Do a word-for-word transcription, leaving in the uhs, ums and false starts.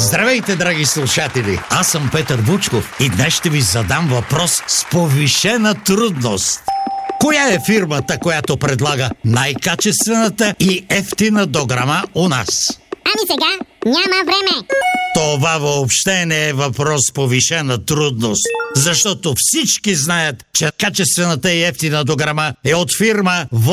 Здравейте, драги слушатели! Аз съм Петър Вучков и днес ще ви задам въпрос с повишена трудност. Коя е фирмата, която предлага най-качествената и ефтина дограма у нас? Ами сега няма време. Това въобще не е въпрос с повишена трудност, защото всички знаят, че качествената и ефтина дограма е от фирма